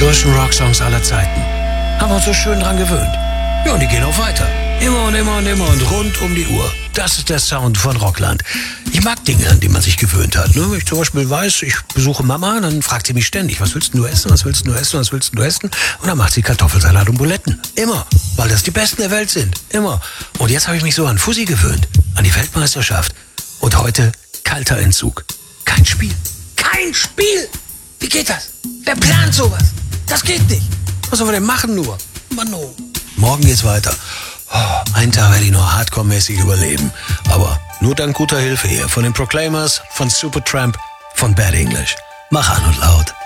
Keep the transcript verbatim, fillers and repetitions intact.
größten Rocksongs aller Zeiten. Haben wir uns so schön dran gewöhnt. Ja, und die gehen auch weiter. Immer und immer und immer und rund um die Uhr. Das ist der Sound von Rockland. Ich mag Dinge, an die man sich gewöhnt hat. Ne? Wenn ich zum Beispiel weiß, ich besuche Mama, dann fragt sie mich ständig, was willst du essen, was willst du essen, was willst du essen? Und dann macht sie Kartoffelsalat und Buletten. Immer. Weil das die Besten der Welt sind. Immer. Und jetzt habe ich mich so an Fussi gewöhnt. An die Weltmeisterschaft. Und heute kalter Entzug. Kein Spiel. Kein Spiel! Wie geht das? Wer plant sowas? Das geht nicht. Was sollen wir denn machen nur? Mann, oh. Morgen geht's weiter. Oh, einen Tag werde ich noch hardcore-mäßig überleben. Aber nur dank guter Hilfe hier. Von den Proclaimers, von Supertramp, von Bad English. Mach an und laut.